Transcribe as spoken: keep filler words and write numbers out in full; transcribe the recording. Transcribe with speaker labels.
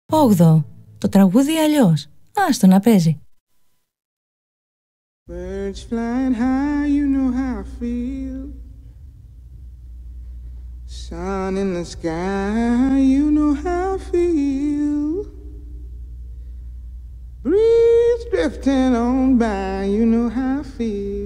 Speaker 1: Όγδοο. Το τραγούδι αλλιώς. Άστο να παίζει.
Speaker 2: Birds flying high, you know how I feel. Sun in the sky, you know how I feel. Breeze drifting on by, you know how I feel.